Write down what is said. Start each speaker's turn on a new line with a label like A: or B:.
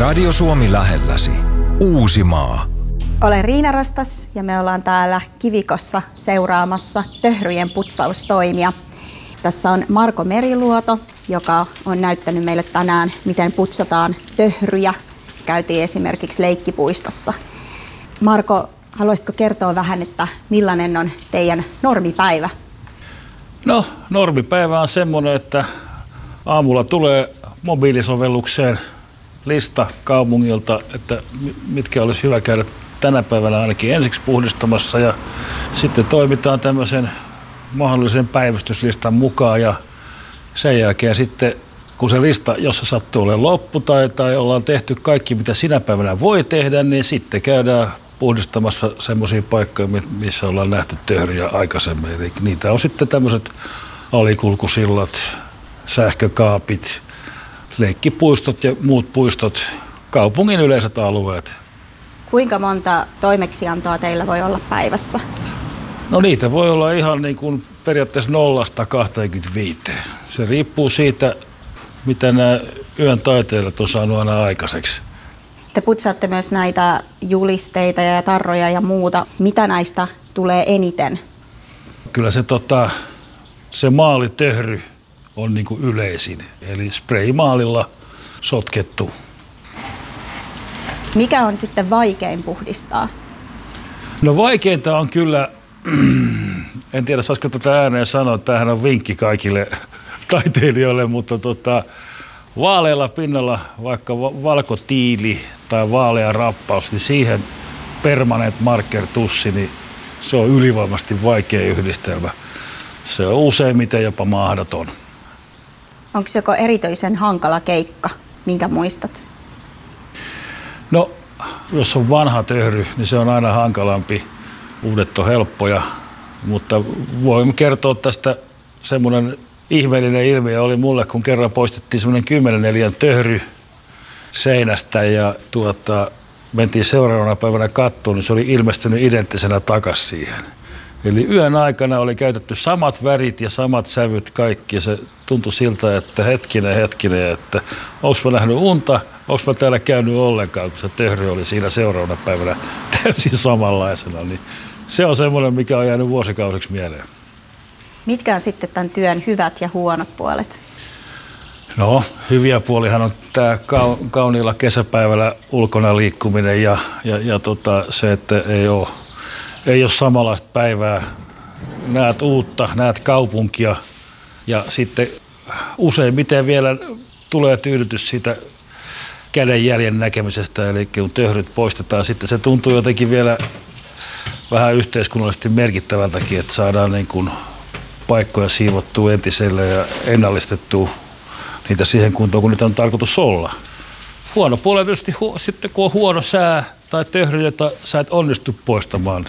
A: Radio Suomi lähelläsi. Uusimaa.
B: Olen Riina Rastas ja me ollaan täällä Kivikossa seuraamassa töhryjen putsaustoimia. Tässä on Marko Meriluoto, joka on näyttänyt meille tänään, miten putsataan töhryjä. Käytiin esimerkiksi leikkipuistossa. Marko, haluaisitko kertoa vähän, että millainen on teidän normipäivä?
C: No, normipäivä on semmoinen, että aamulla tulee mobiilisovellukseen lista kaupungilta, että mitkä olisi hyvä käydä tänä päivänä ainakin ensiksi puhdistamassa, ja sitten toimitaan tämmöisen mahdollisen päivystyslistan mukaan, ja sen jälkeen sitten kun se lista, jos se sattuu olemaan loppu tai ollaan tehty kaikki mitä sinä päivänä voi tehdä, niin sitten käydään puhdistamassa semmoisia paikkoja, missä ollaan nähty töhryjä aikaisemmin. Eli niitä on sitten tämmöiset alikulkusillat, sähkökaapit, leikkipuistot ja muut puistot, kaupungin yleiset alueet.
B: Kuinka monta toimeksiantoa teillä voi olla päivässä?
C: No niitä voi olla ihan niin kuin periaatteessa 0–25. Se riippuu siitä, mitä nämä yön taiteilijat on saanut aina aikaiseksi.
B: Te putsaatte myös näitä julisteita ja tarroja ja muuta. Mitä näistä tulee eniten?
C: Kyllä se maalitöhry on niin kuin yleisin, eli spraymaalilla sotkettu.
B: Mikä on sitten vaikein puhdistaa?
C: No vaikeinta on kyllä, en tiedä saisiko tätä ääneen sanoa, tämähän on vinkki kaikille taiteilijoille, mutta vaalealla pinnalla vaikka valkotiili tai vaalea rappaus, niin siihen permanent marker tussi, niin se on ylivoimaisesti vaikea yhdistelmä. Se on useimmiten jopa mahdoton.
B: Onko joko erityisen hankala keikka, minkä muistat?
C: No, jos on vanha töhry, niin se on aina hankalampi. Uudet on helppoja, mutta voin kertoa tästä semmoinen ihmeellinen ilmiö oli mulle, kun kerran poistettiin semmoinen 10 neliön töhry seinästä ja mentiin seuraavana päivänä kattoon, niin se oli ilmestynyt identtisenä takas siihen. Eli yön aikana oli käytetty samat värit ja samat sävyt kaikki, ja se tuntui siltä, että hetkinen, että onko mä nähnyt unta, onko mä täällä käynyt ollenkaan, kun se töhry oli siinä seuraavana päivänä täysin samanlaisena. Niin se on semmoinen, mikä on jäänyt vuosikausiksi mieleen.
B: Mitkä on sitten tämän työn hyvät ja huonot puolet?
C: No, hyviä puolihan on tämä kauniilla kesäpäivällä ulkona liikkuminen ja se, että ei ole samanlaista päivää. Näet uutta, näet kaupunkia ja sitten useimmiten vielä tulee tyydytys siitä kädenjäljen näkemisestä, eli kun töhryt poistetaan, sitten se tuntuu jotenkin vielä vähän yhteiskunnallisesti merkittävältäkin, että saadaan niin kuin paikkoja siivottua entiselle ja ennallistettua niitä siihen kuntoon, kun niitä on tarkoitus olla. Huono puoli tietysti sitten, kun on huono sää tai töhry, jota sä et onnistu poistamaan,